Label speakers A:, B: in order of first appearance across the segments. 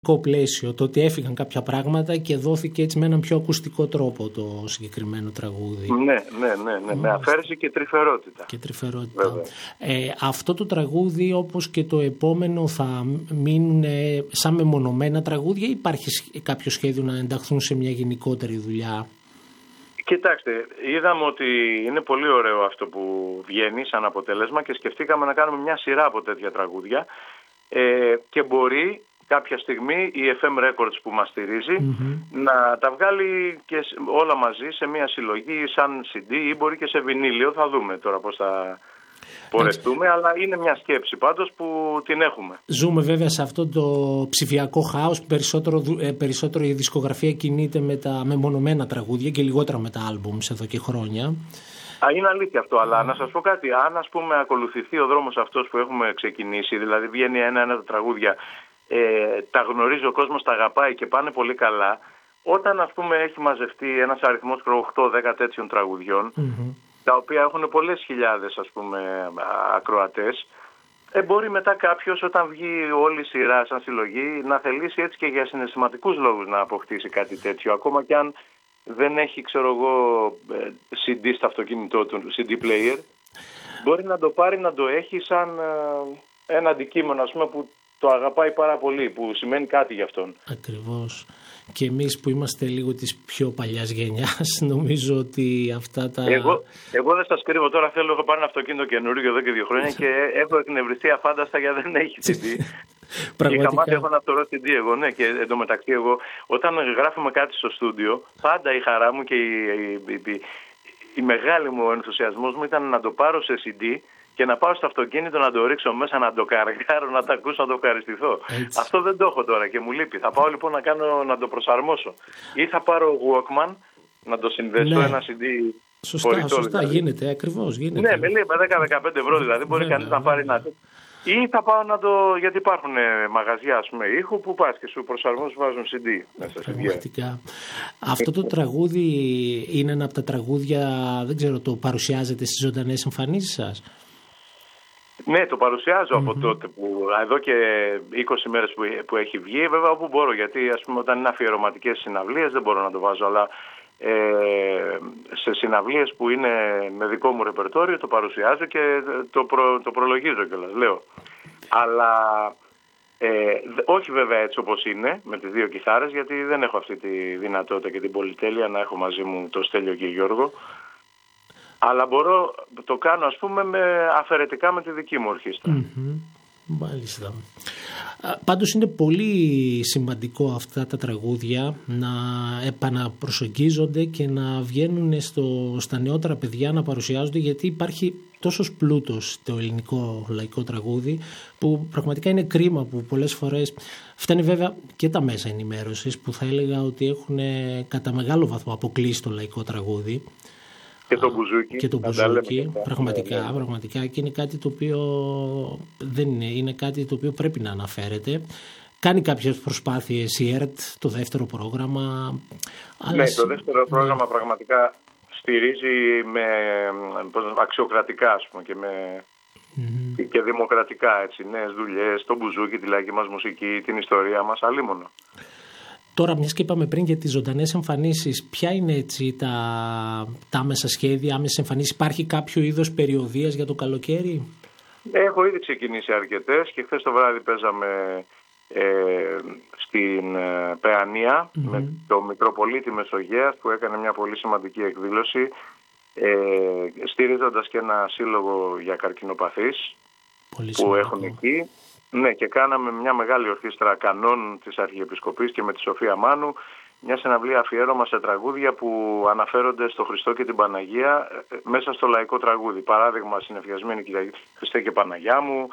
A: πλαίσιο, το ότι έφυγαν κάποια πράγματα και δόθηκε έτσι με έναν πιο ακουστικό τρόπο το συγκεκριμένο τραγούδι.
B: Ναι, με αφαίρεση και τρυφερότητα.
A: Αυτό το τραγούδι, όπως και το επόμενο, θα μείνουν σαν μεμονωμένα τραγούδια ή υπάρχει κάποιο σχέδιο να ενταχθούν σε μια γενικότερη δουλειά?
B: Κοιτάξτε, είδαμε ότι είναι πολύ ωραίο αυτό που βγαίνει σαν αποτέλεσμα και σκεφτήκαμε να κάνουμε μια σειρά από τέτοια τραγούδια και μπορεί κάποια στιγμή η FM Records που μας στηρίζει να τα βγάλει και όλα μαζί σε μια συλλογή σαν CD ή μπορεί και σε βινίλιο. Θα δούμε τώρα πώς θα πορευτούμε, αλλά είναι μια σκέψη πάντως που την έχουμε.
A: Ζούμε βέβαια σε αυτό το ψηφιακό χάος, περισσότερο η δισκογραφία κινείται με τα μεμονωμένα τραγούδια και λιγότερα με τα άλμπουμς εδώ και χρόνια.
B: Είναι αλήθεια αυτό, αλλά να σας πω κάτι, αν ας πούμε ακολουθηθεί ο δρόμος αυτός που έχουμε ξεκινήσει, δηλαδή βγαίνει ένα τα τραγούδια, τα γνωρίζει ο κόσμος, τα αγαπάει και πάνε πολύ καλά, όταν ας πούμε έχει μαζευτεί ένας αριθμός 8-10 τέτοιων τραγουδιών, τα οποία έχουν πολλές χιλιάδες ας πούμε ακροατές, μπορεί μετά κάποιος όταν βγει όλη η σειρά σαν συλλογή να θελήσει έτσι και για συναισθηματικούς λόγους να αποκτήσει κάτι τέτοιο, ακόμα και αν δεν έχει CD στο αυτοκίνητό του, CD player, μπορεί να το πάρει να το έχει σαν ένα αντικείμενο ας πούμε που το αγαπάει πάρα πολύ, που σημαίνει κάτι για αυτόν.
A: Ακριβώς. Και εμείς που είμαστε λίγο της πιο παλιάς γενιάς, νομίζω ότι αυτά τα...
B: Εγώ δεν σας κρύβω τώρα, έχω πάρει ένα αυτοκίνητο καινούριο εδώ και 2 χρόνια και έχω εκνευριστεί αφάνταστα γιατί δεν έχει CD. Είχα μάθει ένα φθορό CD εγώ, ναι, και εντωμεταξύ εγώ όταν γράφουμε κάτι στο στούντιο, πάντα η χαρά μου και η μεγάλη μου ενθουσιασμός μου ήταν να το πάρω σε CD και να πάω στο αυτοκίνητο να το ρίξω μέσα, να το καργάρω, να το ακούσω, να το ευχαριστηθώ. Έτσι. Αυτό δεν το έχω τώρα και μου λείπει. Θα πάω λοιπόν να το προσαρμόσω. Ή θα πάρω Walkman, να το συνδέσω ένα CD.
A: Σωστά, δηλαδή. Γίνεται, ακριβώς γίνεται.
B: Ναι, με λέει 10-15 ευρώ δηλαδή, μπορεί κανείς να πάρει ένα. Ή θα πάω γιατί υπάρχουν μαγαζιά ας πούμε, ήχου που πας και σου προσαρμόζουν, βάζουν CD μέσα σε
A: Πραγματικά. Αυτό το τραγούδι είναι ένα από τα τραγούδια, δεν ξέρω, το παρουσιάζετε στις ζωντανές εμφανίσεις σας?
B: Ναι, το παρουσιάζω από τότε που εδώ και 20 μέρες που έχει βγει, βέβαια όπου μπορώ, γιατί ας πούμε όταν είναι αφιερωματικές συναυλίες δεν μπορώ να το βάζω, αλλά σε συναυλίες που είναι με δικό μου ρεπερτόριο το παρουσιάζω και το προλογίζω κιόλας, λέω. Αλλά όχι βέβαια έτσι όπως είναι με τις 2 κιθάρες, γιατί δεν έχω αυτή τη δυνατότητα και την πολυτέλεια να έχω μαζί μου το Στέλιο και Γιώργο. Αλλά το κάνω ας πούμε αφαιρετικά με τη δική μου ορχήστρα.
A: Μάλιστα. Πάντως είναι πολύ σημαντικό αυτά τα τραγούδια να επαναπροσεγγίζονται και να βγαίνουν στα νεότερα παιδιά να παρουσιάζονται, γιατί υπάρχει τόσος πλούτος στο ελληνικό λαϊκό τραγούδι που πραγματικά είναι κρίμα που πολλές φορές φτάνει, βέβαια και τα μέσα ενημέρωσης που θα έλεγα ότι έχουν κατά μεγάλο βαθμό αποκλείσει το λαϊκό τραγούδι.
B: Και το μπουζούκι.
A: Και το μπουζούκι, πραγματικά, και είναι κάτι το οποίο δεν είναι κάτι το οποίο πρέπει να αναφέρεται. Κάνει κάποιες προσπάθειες η ΕΡΤ, το δεύτερο πρόγραμμα.
B: Ναι, το δεύτερο πρόγραμμα πραγματικά στηρίζει με αξιοκρατικά ας πούμε, και δημοκρατικά έτσι, νέες δουλειές, το μπουζούκι, τη λαϊκή μας μουσική, την ιστορία μας, αλίμονο.
A: Τώρα, μιας και είπαμε πριν για τις ζωντανές εμφανίσεις, ποια είναι έτσι τα άμεσα σχέδια, άμεσες εμφανίσεις? Υπάρχει κάποιο είδος περιοδίας για το καλοκαίρι?
B: Έχω ήδη ξεκινήσει αρκετές και χθες το βράδυ παίζαμε στην Παιανία με το Μητροπολίτη Μεσογείας που έκανε μια πολύ σημαντική εκδήλωση στηρίζοντας και ένα σύλλογο για καρκινοπαθείς που έχουν εκεί. Ναι, και κάναμε μια μεγάλη ορχήστρα κανών της Αρχιεπισκοπής και με τη Σοφία Μάνου μια συναυλία αφιέρωμα σε τραγούδια που αναφέρονται στο Χριστό και την Παναγία μέσα στο λαϊκό τραγούδι. Παράδειγμα, συνεφιασμένη Κυριακή, Χριστέ και Παναγιά μου,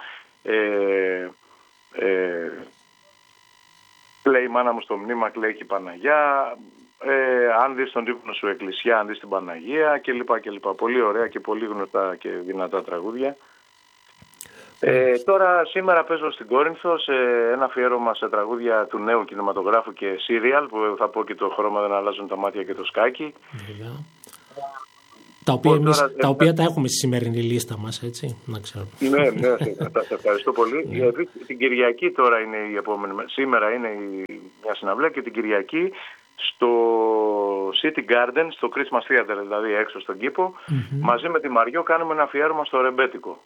B: κλαίει η μάνα μου στο μνήμα, κλαίει και η Παναγιά, αν δεις τον ύπνο σου Εκκλησιά, αν δεις την Παναγία κλπ. Πολύ ωραία και πολύ γνωστά και δυνατά τραγούδια. Τώρα σήμερα παίζω στην Κόρινθο σε ένα αφιέρωμα σε τραγούδια του νέου κινηματογράφου και σύριαλ που θα πω και το χρώμα δεν αλλάζουν τα μάτια και το σκάκι.
A: τα οποία τα έχουμε στη σημερινή λίστα μας, έτσι, να ξέρω.
B: Ναι, σε ευχαριστώ πολύ. Την Κυριακή τώρα είναι η επόμενη. Σήμερα είναι μια συναυλία και την Κυριακή στο City Garden, στο Christmas Theater, δηλαδή έξω στον κήπο, μαζί με τη Μαριό κάνουμε ένα αφιέρωμα στο ρεμπέτικο.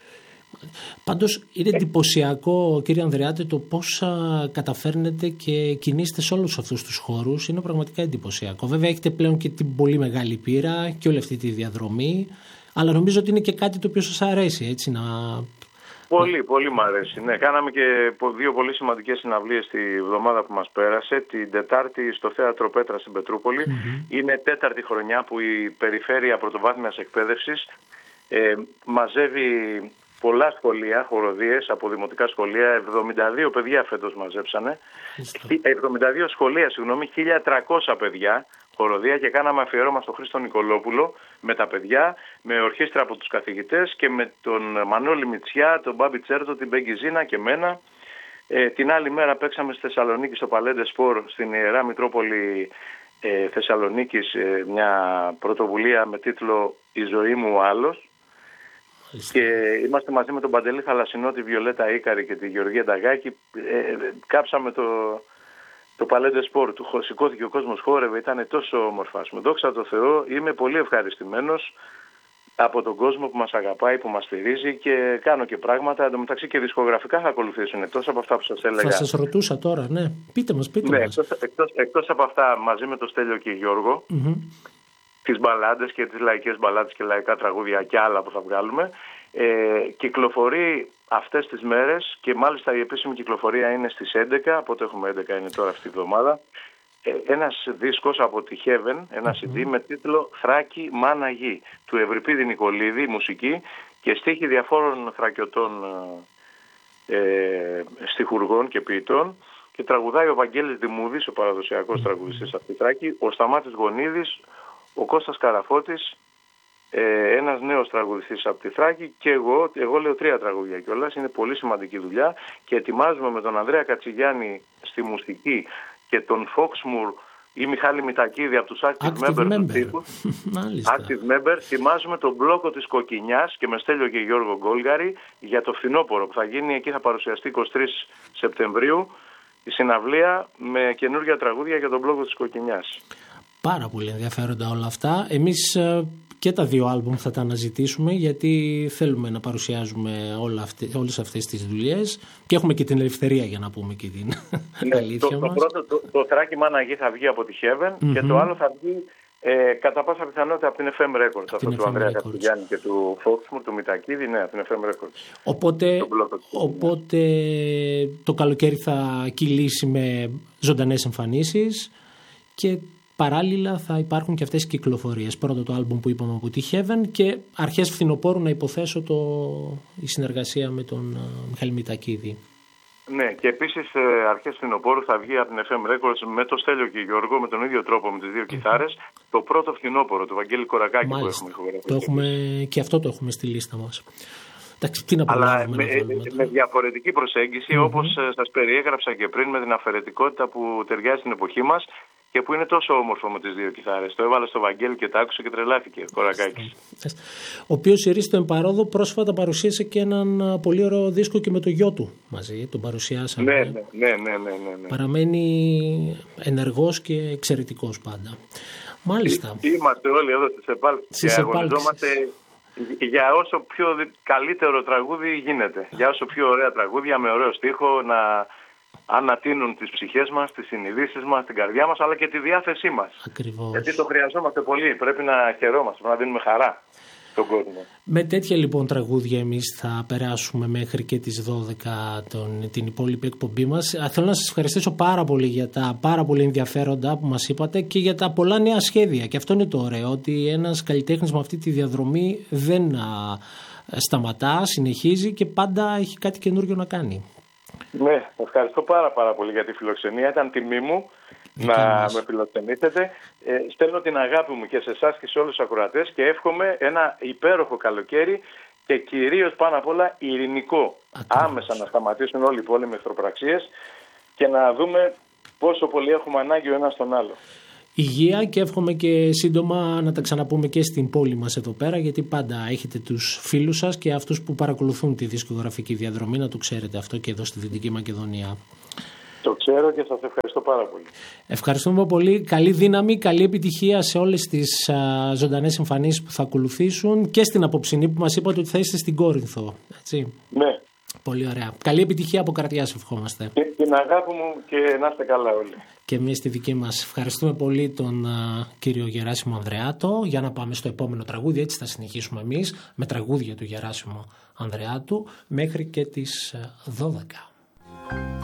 A: Πάντως είναι εντυπωσιακό, κύριε Ανδρεάτη, το πώς καταφέρνετε και κινείστε σε όλους αυτούς τους χώρους. Είναι πραγματικά εντυπωσιακό. Βέβαια έχετε πλέον και την πολύ μεγάλη πείρα και όλη αυτή τη διαδρομή, αλλά νομίζω ότι είναι και κάτι το οποίο σας αρέσει, έτσι να...
B: Πολύ μου αρέσει. Ναι, κάναμε και 2 πολύ σημαντικές συναυλίες τη εβδομάδα που μας πέρασε. Την Τετάρτη στο Θέατρο Πέτρα στην Πετρούπολη. Είναι 4η χρονιά που η Περιφέρεια Πρωτοβάθμιας Εκπαίδευσης μαζεύει πολλά σχολεία, χοροδίες από δημοτικά σχολεία. 72 παιδιά φέτος μαζέψανε. 72 σχολεία, 1.300 παιδιά χοροδία, και κάναμε αφιέρωμα στον Χρήστο Νικολόπουλο με τα παιδιά, με ορχήστρα από τους καθηγητές και με τον Μανώλη Μητσιά, τον Μπάμπη Τσέρτο, την Μπέγκη Ζίνα και μένα. Την άλλη μέρα παίξαμε στη Θεσσαλονίκη στο Παλέντε Σπορ, στην Ιερά Μητρόπολη Θεσσαλονίκης, μια πρωτοβουλία με τίτλο «Η ζωή μου ο άλλος». Και είμαστε μαζί με τον Παντελή Θαλασσινό, τη Βιολέτα Ίκαρη και τη Γεωργία Νταγάκη. Κάψαμε το Παλέντε Σπορ, σηκώθηκε ο κόσμος, χόρευε, ήταν τόσο όμορφα. Δόξα τω Θεώ, είμαι πολύ ευχαριστημένος από τον κόσμο που μας αγαπάει, που μας στηρίζει, και κάνω και πράγματα. Εν τω μεταξύ και δισκογραφικά θα ακολουθήσουν, εκτός από αυτά που σας έλεγα.
A: Θα σας ρωτούσα τώρα, ναι. Πείτε μας.
B: Εκτός από αυτά, μαζί με τον Στέλιο και Γιώργο, τις μπαλάντες και τις λαϊκές μπαλάντες και λαϊκά τραγούδια και άλλα που θα βγάλουμε, κυκλοφορεί αυτές τις μέρες, και μάλιστα η επίσημη κυκλοφορία είναι στις 11, οπότε έχουμε 11 είναι τώρα αυτή τη εβδομάδα, ένας δίσκος από τη Heaven, ένα CD με τίτλο «Θράκη Μάνα Γη», του Ευρυπίδη Νικολίδη, μουσική και στίχοι διαφόρων θρακιωτών στιχουργών και ποιητών, και τραγουδάει ο Βαγγέλης Δημούδης, ο παραδοσιακός τραγουδιστής από τη Θράκη, ο Σταμάτης Γονίδης, ο Κώστας Καραφώτης, ένας νέος τραγουδιστής από τη Θράκη, και εγώ λέω 3 τραγούδια κιόλας. Είναι πολύ σημαντική δουλειά και ετοιμάζουμε με τον Ανδρέα Κατσιγιάννη στη μουσική και τον Φόξμουρ ή Μιχάλη Μητακίδη από τους Active Member του τύπου. Active Member. Ετοιμάζουμε τον μπλόκο της Κοκκινιάς και με Στέλιο και Γιώργο Γκόλγαρη για το φθινόπωρο που θα γίνει. Εκεί θα παρουσιαστεί 23 Σεπτεμβρίου η συναυλία με καινούργια τραγούδια για τον μπλόκο της Κοκκινιάς.
A: Πάρα πολύ ενδιαφέροντα όλα αυτά. Εμείς και τα 2 άλμπουμ θα τα αναζητήσουμε, γιατί θέλουμε να παρουσιάζουμε όλες αυτές τις δουλειές και έχουμε και την ελευθερία για να πούμε και την αλήθεια μας.
B: Το Θράκη Μάνα Γη θα βγει από τη Heaven και το άλλο θα βγει κατά πάσα πιθανότητα από την FM Records, αυτό του Ανδρέα Κατσιγιάννη και του Φόξμουρ, του Μητακίδη, ναι, από την FM Records.
A: Οπότε το καλοκαίρι θα κυλήσει με ζωντανές εμφανίσεις και παράλληλα θα υπάρχουν και αυτές οι κυκλοφορίες. Πρώτο το άλμπουμ που είπαμε από τη Heaven και αρχές φθινοπόρου να υποθέσω η συνεργασία με τον Μιχάλη Μητακίδη.
B: Ναι, και επίσης αρχές φθινοπόρου θα βγει από την FM Records με το Στέλιο και Γιώργο, με τον ίδιο τρόπο, με τις 2 κιθάρες, το πρώτο φθινόπωρο του Βαγγέλη Κορακάκη.
A: Μάλιστα.
B: Που έχουμε ηχογραφήσει.
A: Και αυτό το έχουμε στη λίστα μας.
B: Αλλά με διαφορετική προσέγγιση, όπως σας περιέγραψα και πριν, με την αφαιρετικότητα που ταιριάζει στην εποχή μας και που είναι τόσο όμορφο με τις 2 κιθάρες. Το έβαλα στο Βαγγέλη και το άκουσε και τρελάθηκε ο Κορακάκης. Ο
A: οποίος Ρίστο Εμπαρόδο πρόσφατα παρουσίασε και έναν πολύ ωραίο δίσκο και με το γιο του μαζί. Τον παρουσιάσαμε.
B: Ναι.
A: Παραμένει ενεργός και εξαιρετικός πάντα. Μάλιστα.
B: Είμαστε όλοι εδώ στις επάλξεις και αγωνιζόμαστε για όσο πιο καλύτερο τραγούδι γίνεται. Για όσο πιο ωραία τραγούδια με ωραίο στίχο να ανατείνουν τις ψυχές μας, τις συνειδήσεις μας, την καρδιά μας, αλλά και τη διάθεσή μας.
A: Ακριβώς.
B: Γιατί το χρειαζόμαστε πολύ. Πρέπει να χαιρόμαστε, πρέπει να δίνουμε χαρά στον κόσμο.
A: Με τέτοια λοιπόν τραγούδια εμείς θα περάσουμε μέχρι και τις 12 την υπόλοιπη εκπομπή μας. Θέλω να σας ευχαριστήσω πάρα πολύ για τα πάρα πολύ ενδιαφέροντα που μας είπατε και για τα πολλά νέα σχέδια. Και αυτό είναι το ωραίο, ότι ένας καλλιτέχνης με αυτή τη διαδρομή δεν σταματά, συνεχίζει και πάντα έχει κάτι καινούριο να κάνει.
B: Ναι, ευχαριστώ πάρα πολύ για τη φιλοξενία. Ήταν τιμή μου να με φιλοξενήσετε. Στέλνω την αγάπη μου και σε εσάς και σε όλους τους ακροατές και εύχομαι ένα υπέροχο καλοκαίρι και κυρίως πάνω απ' όλα ειρηνικό. Ακριβώς. Άμεσα να σταματήσουν όλοι οι πόλεμοι εχθροπραξίες και να δούμε πόσο πολύ έχουμε ανάγκη ο ένας τον άλλο.
A: Υγεία και εύχομαι και σύντομα να τα ξαναπούμε και στην πόλη μας εδώ πέρα, γιατί πάντα έχετε τους φίλους σας και αυτούς που παρακολουθούν τη δισκογραφική διαδρομή, να το ξέρετε αυτό και εδώ στη Δυτική Μακεδονία.
B: Το ξέρω και σας ευχαριστώ πάρα πολύ.
A: Ευχαριστούμε πολύ. Καλή δύναμη, καλή επιτυχία σε όλες τις ζωντανές εμφανίσεις που θα ακολουθήσουν και στην απόψινή που μας είπατε ότι θα είστε στην Κόρινθο. Έτσι.
B: Ναι.
A: Πολύ ωραία. Καλή επιτυχία από καρδιάς ευχόμαστε.
B: Και την αγάπη μου και να είστε καλά όλοι.
A: Και εμείς τη δική μας. Ευχαριστούμε πολύ τον κύριο Γεράσιμο Ανδρεάτο. Για να πάμε στο επόμενο τραγούδι. Έτσι θα συνεχίσουμε εμείς με τραγούδια του Γεράσιμου Ανδρεάτου μέχρι και τις 12.